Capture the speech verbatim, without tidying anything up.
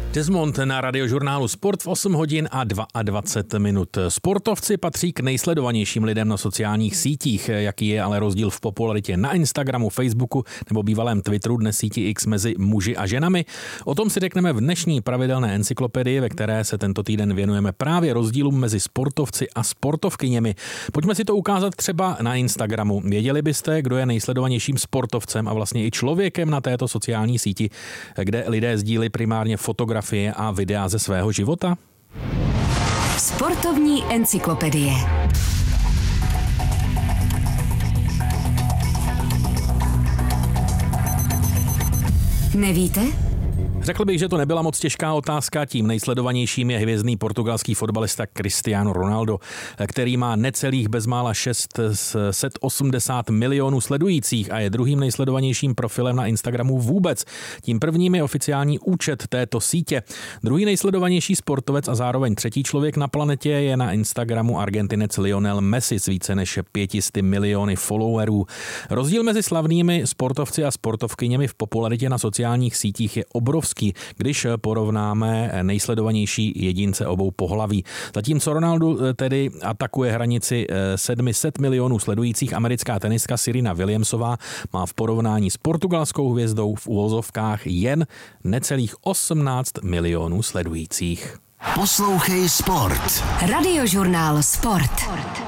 Desmond na Radiožurnálu Sport v osm hodin a dvacet dva minut. Sportovci patří k nejsledovanějším lidem na sociálních sítích. Jaký je ale rozdíl v popularitě na Instagramu, Facebooku nebo bývalém Twitteru, dnes síti X, mezi muži a ženami? O tom si řekneme v dnešní pravidelné encyklopedii, ve které se tento týden věnujeme právě rozdílům mezi sportovci a sportovkyněmi. Pojďme si to ukázat třeba na Instagramu. Věděli byste, kdo je nejsledovanějším sportovcem a vlastně i člověkem na této sociální síti, kde lidé sdílí primárně fotografie a videa ze svého života? Sportovní encyklopedie. Nevíte? Řekl bych, že to nebyla moc těžká otázka. Tím nejsledovanějším je hvězdný portugalský fotbalista Cristiano Ronaldo, který má necelých bezmála šest set osmdesát milionů sledujících a je druhým nejsledovanějším profilem na Instagramu vůbec. Tím prvním je oficiální účet této sítě. Druhý nejsledovanější sportovec a zároveň třetí člověk na planetě je na Instagramu Argentinec Lionel Messi s více než pětisty miliony followerů. Rozdíl mezi slavnými sportovci a sportovkyněmi v popularitě na sociálních sítích je obrovský, když porovnáme nejsledovanější jedince obou pohlaví. Zatímco Ronaldo tedy atakuje hranici sedm set milionů sledujících, americká tenistka Serena Williamsová má v porovnání s portugalskou hvězdou v uvozovkách jen necelých osmnáct milionů sledujících. Poslouchej Sport. Radiožurnál Sport.